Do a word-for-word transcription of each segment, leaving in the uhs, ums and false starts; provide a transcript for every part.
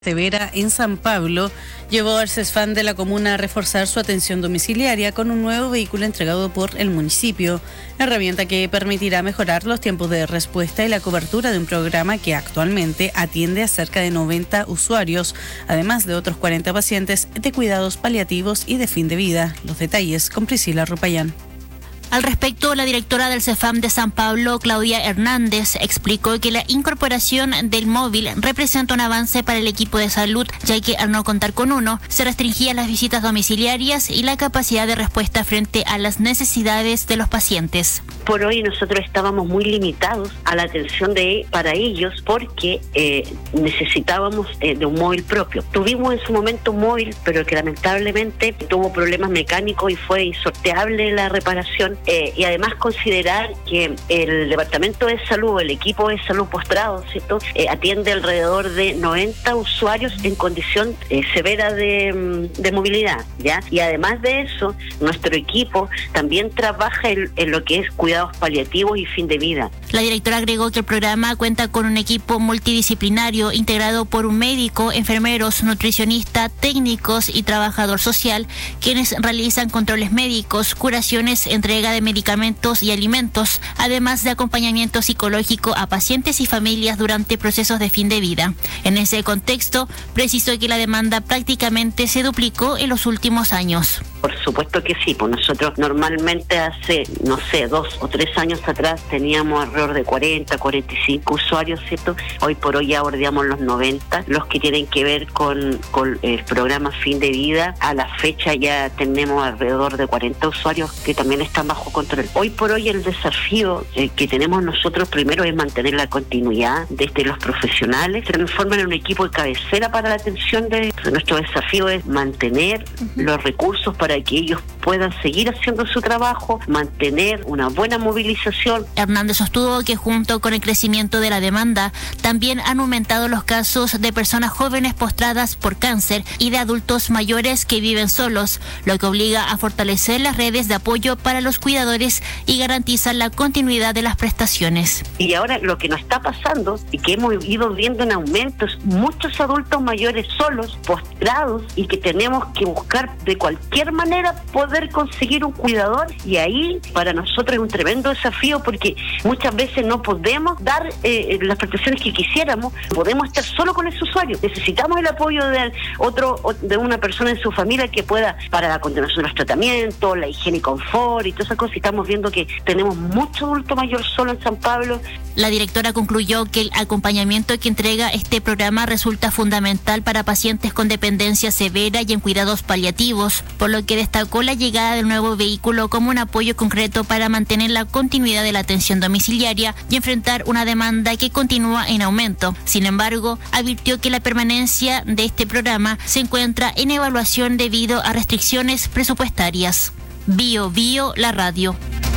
Severa en San Pablo llevó al CESFAM de la comuna a reforzar su atención domiciliaria con un nuevo vehículo entregado por el municipio, herramienta que permitirá mejorar los tiempos de respuesta y la cobertura de un programa que actualmente atiende a cerca de noventa usuarios, además de otros cuarenta pacientes de cuidados paliativos y de fin de vida. Los detalles con Priscila Rupayán. Al respecto, la directora del CESFAM de San Pablo, Claudia Hernández, explicó que la incorporación del móvil representa un avance para el equipo de salud, ya que al no contar con uno, se restringían las visitas domiciliarias y la capacidad de respuesta frente a las necesidades de los pacientes. Por hoy nosotros estábamos muy limitados a la atención de para ellos porque eh, necesitábamos eh, de un móvil propio. Tuvimos en su momento un móvil, pero que lamentablemente tuvo problemas mecánicos y fue insorteable la reparación. Eh, y además considerar que el Departamento de Salud, el equipo de salud postrado, ¿cierto? Eh, atiende alrededor de noventa usuarios en condición eh, severa de, de movilidad, ¿ya? Y además de eso, nuestro equipo también trabaja en, en lo que es cuidados paliativos y fin de vida. La directora agregó que el programa cuenta con un equipo multidisciplinario integrado por un médico, enfermeros, nutricionista, técnicos y trabajador social, quienes realizan controles médicos, curaciones, entrega de medicamentos y alimentos, además de acompañamiento psicológico a pacientes y familias durante procesos de fin de vida. En ese contexto, precisó que la demanda prácticamente se duplicó en los últimos años. Por supuesto que sí, pues nosotros normalmente hace, no sé, dos o tres años atrás teníamos alrededor de cuarenta, cuarenta y cinco usuarios, ¿cierto? Hoy por hoy ya bordeamos los noventa, los que tienen que ver con, con el programa Fin de Vida. A la fecha ya tenemos alrededor de cuarenta usuarios que también están bajo control. Hoy por hoy el desafío eh, que tenemos nosotros primero es mantener la continuidad desde los profesionales, se transforman en un equipo de cabecera para la atención de... Nuestro desafío es mantener uh-huh. los recursos para que ellos puedan seguir haciendo su trabajo, mantener una buena movilización. Hernández sostuvo que junto con el crecimiento de la demanda, también han aumentado los casos de personas jóvenes postradas por cáncer y de adultos mayores que viven solos, lo que obliga a fortalecer las redes de apoyo para los cuidadores y garantiza la continuidad de las prestaciones. Y ahora lo que nos está pasando y que hemos ido viendo en aumentos, muchos adultos mayores solos, postrados, y que tenemos que buscar de cualquier manera poder conseguir un cuidador, y ahí para nosotros es un tremendo desafío porque muchas veces no podemos dar eh, las prestaciones que quisiéramos, podemos estar solo con ese usuario, necesitamos el apoyo de otro de una persona en su familia que pueda para la continuación de los tratamientos, la higiene y confort y todas esas cosas. Estamos viendo que tenemos mucho adulto mayor solo en San Pablo. La directora concluyó que el acompañamiento que entrega este programa resulta fundamental para pacientes con dependencia severa y en cuidados paliativos, por lo que destacó la llegada del nuevo vehículo como un apoyo concreto para mantener la continuidad de la atención domiciliaria y enfrentar una demanda que continúa en aumento. Sin embargo, advirtió que la permanencia de este programa se encuentra en evaluación debido a restricciones presupuestarias. Bio Bio, la radio.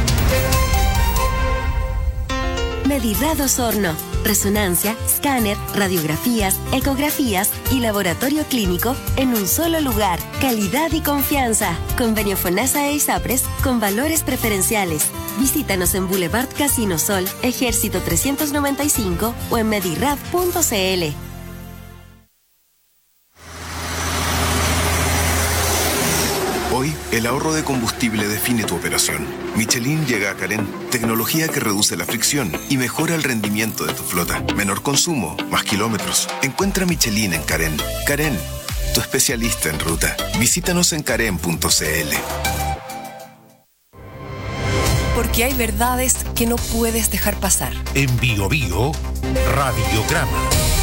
Medirrad Osorno. Resonancia, escáner, radiografías, ecografías y laboratorio clínico en un solo lugar. Calidad y confianza. Convenio FONASA e ISAPRES con valores preferenciales. Visítanos en Boulevard Casino Sol, Ejército trescientos noventa y cinco o en medirrad punto cl. Hoy, el ahorro de combustible define tu operación. Michelin llega a Carén, tecnología que reduce la fricción y mejora el rendimiento de tu flota. Menor consumo, más kilómetros. Encuentra Michelin en Carén. Carén, tu especialista en ruta. Visítanos en carén punto cl. Porque hay verdades que no puedes dejar pasar. En Bio Bio, Radiograma.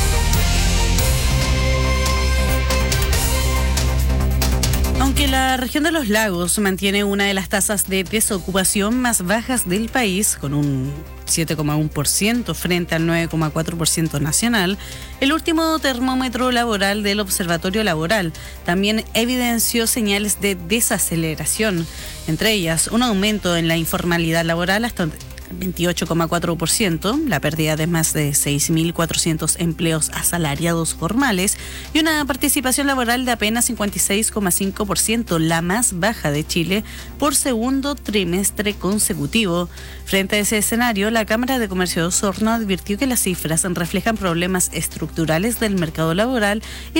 Aunque la región de los lagos mantiene una de las tasas de desocupación más bajas del país, con un siete coma uno por ciento frente al nueve coma cuatro por ciento nacional, el último termómetro laboral del Observatorio Laboral también evidenció señales de desaceleración, entre ellas un aumento en la informalidad laboral hasta veintiocho coma cuatro por ciento, la pérdida de más de seis mil cuatrocientos empleos asalariados formales y una participación laboral de apenas cincuenta y seis coma cinco por ciento, la más baja de Chile por segundo trimestre consecutivo. Frente a ese escenario, la Cámara de Comercio de Osorno advirtió que las cifras reflejan problemas estructurales del mercado laboral y